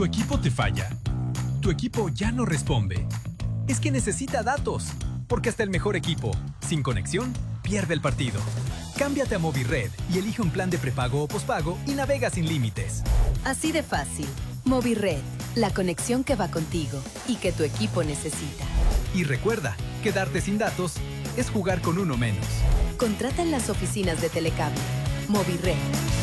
¿Tu equipo te falla? ¿Tu equipo ya no responde? Es que necesita datos, porque hasta el mejor equipo, sin conexión, pierde el partido. Cámbiate a Movirred y elige un plan de prepago o pospago y navega sin límites. Así de fácil. Movirred, la conexión que va contigo y que tu equipo necesita. Y recuerda, quedarte sin datos es jugar con uno menos. Contrata en las oficinas de Telecable. Movirred.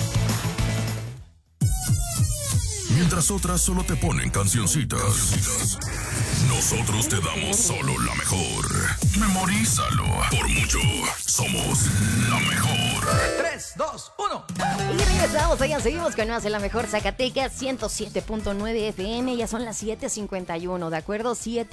Mientras otras solo te ponen cancioncitas, nosotros te damos solo la mejor. Memorízalo. Por mucho, somos la mejor. 3, 2, 1. Y regresamos, allá seguimos con más de la mejor Zacatecas, 107.9 FM, ya son las 7:51, ¿de acuerdo?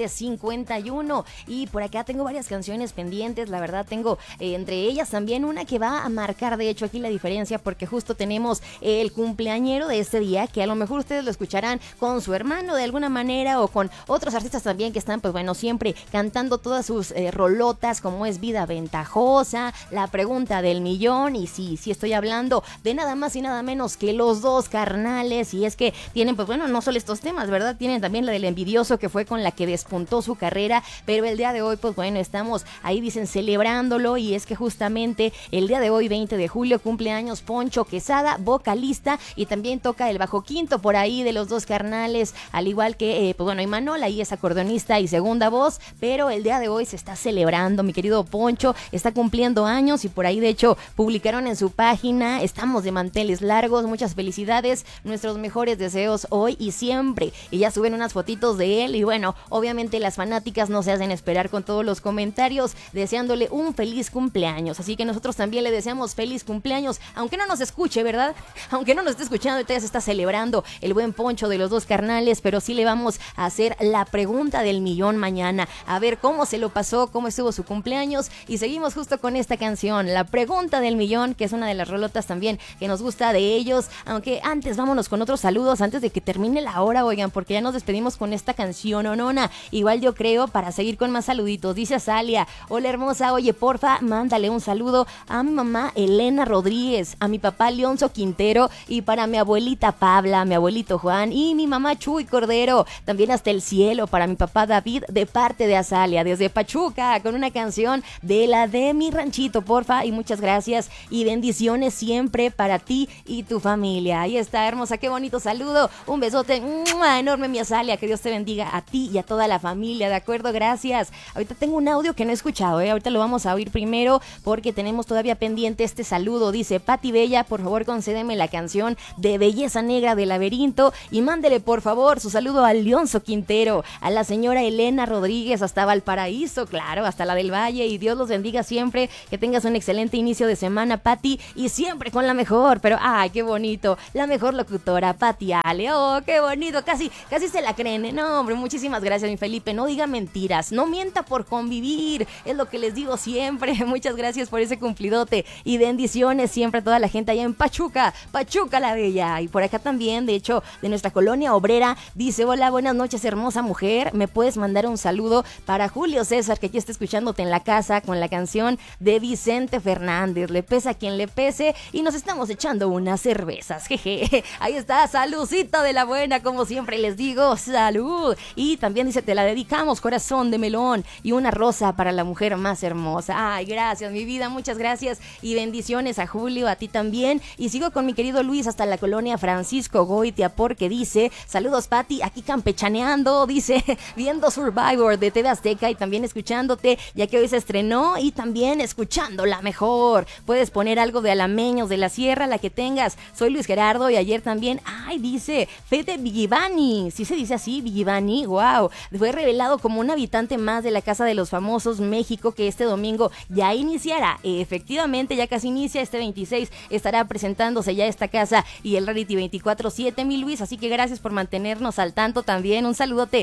7:51. Y por acá tengo varias canciones pendientes, la verdad tengo entre ellas también una que va a marcar de hecho aquí la diferencia, porque justo tenemos el cumpleañero de este día, que a lo mejor ustedes lo escucharán con su hermano de alguna manera o con otros artistas también que están, pues bueno, siempre cantando todas sus rolotas, como es Vida Ventajosa, La Pregunta del Millón, y sí estoy hablando de nada más y nada menos que Los Dos Carnales. Y es que tienen, pues bueno, no solo estos temas, ¿verdad? Tienen también la del Envidioso, que fue con la que despuntó su carrera, pero el día de hoy, pues bueno, estamos ahí, dicen, celebrándolo, y es que justamente el día de hoy, 20 de julio, cumpleaños Poncho Quesada, vocalista, y también toca el bajo quinto por ahí de Los Dos Carnales, al igual que, pues bueno, Imanol, ahí es acordeonista y segunda voz, pero el día de hoy se está celebrando, mi querido Poncho, está cumpliendo años, y por ahí de hecho publicaron en su página: estamos de manteles largos, muchas felicidades, nuestros mejores deseos hoy y siempre, y ya suben unas fotitos de él, y bueno, obviamente las fanáticas no se hacen esperar con todos los comentarios, deseándole un feliz cumpleaños, así que nosotros también le deseamos feliz cumpleaños, aunque no nos escuche, ¿verdad? Aunque no nos esté escuchando, ahorita ya se está celebrando el buen Poncho de Los Dos Carnales, pero sí le vamos a hacer la pregunta del millón mañana, a ver cómo se lo pasó, cómo estuvo su cumpleaños, y seguimos justo con esta canción, La Pregunta del Millón, que es una de las rolotas también que nos gusta de ellos, aunque antes vámonos con otros saludos antes de que termine la hora, oigan, porque ya nos despedimos con esta canción, onona, igual yo creo, para seguir con más saluditos. Dice Azalia: hola hermosa, oye, porfa, mándale un saludo a mi mamá Elena Rodríguez, a mi papá Leonzo Quintero, y para mi abuelita Pabla, mi abuelito Juan y mi mamá Chuy Cordero, también hasta el cielo para mi papá David, de parte de Azalia, desde Pachuca, con una canción de la de Mi Ranchito, porfa, y muchas gracias y bendiciones siempre para ti y tu familia. Ahí está, hermosa, qué bonito saludo, un besote enorme, mi Azalia, que Dios te bendiga a ti y a toda la familia, ¿de acuerdo? Gracias. Ahorita tengo un audio que no he escuchado, ahorita lo vamos a oír primero porque tenemos todavía pendiente este saludo. Dice: Pati Bella, por favor concédeme la canción de Belleza Negra de Laberinto, y mándele por favor su saludo a Leonzo Quintero, a la señora Elena Rodríguez hasta Valparaíso, claro, hasta la del Valle, y Dios los bendiga siempre, que tengas un excelente inicio de semana, Pati, y siempre con la mejor, pero ay, qué bonito, la mejor locutora, Pati Ale, oh, qué bonito, casi se la creen, ¿eh? No, hombre, muchísimas gracias, mi Felipe, no diga mentiras, no mienta por convivir, es lo que les digo siempre. Muchas gracias por ese cumplidote, y bendiciones siempre a toda la gente allá en Pachuca la Bella, y por acá también, de hecho, de nuestra colonia obrera, dice: hola, buenas noches, hermosa mujer, ¿me puedes mandar un saludo para Julio César, que aquí está escuchándote en la casa con la canción de Vicente Fernández, le pesa a quien le pese, y nos estamos echando unas cervezas, jeje, ahí está, saludcita de la buena, como siempre les digo, salud. Y también dice: te la dedicamos, corazón de melón, y una rosa para la mujer más hermosa. Ay, gracias, mi vida, muchas gracias, y bendiciones a Julio, a ti también. Y sigo con mi querido Luis hasta la colonia Francisco Goitia, porque dice: saludos, Pati, aquí campechaneando, dice, viendo Survivor de TV Azteca y también escuchándote, ya que hoy se estrenó, y también escuchando la mejor. Puedes poner algo de Alameños de la Sierra, la que tengas. Soy Luis Gerardo, y ayer también, ay, dice, Fede Vigivani, ¿sí se dice así? Vigivani, wow, fue revelado como un habitante más de la Casa de los Famosos México, que este domingo ya iniciará. Efectivamente, ya casi inicia, este 26 estará presentándose ya esta casa y el reality 24/7, mi Luis, así que gracias por mantenernos al tanto también. Un saludote a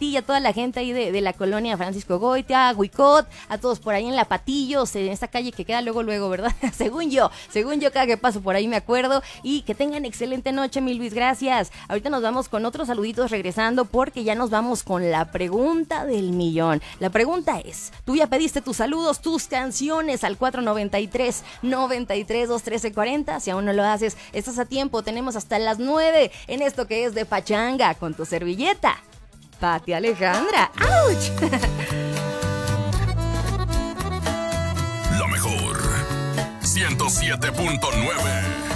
ti y a toda la gente ahí de la colonia Francisco Goitia, Huicot, a todos por ahí en La Patillos, en esta calle que queda luego, ¿verdad? según yo, cada que paso por ahí me acuerdo. Y que tengan excelente noche, mi Luis, gracias. Ahorita nos vamos con otros saluditos regresando porque ya nos vamos con la pregunta del millón. La pregunta es, ¿tú ya pediste tus saludos, tus canciones al 493-93-213-40? Si aún no lo haces, estás a tiempo, tenemos hasta las 9 en esto que es de Pachanga con tu servilleta, Pati Alejandra. ¡Auch! La mejor 107.9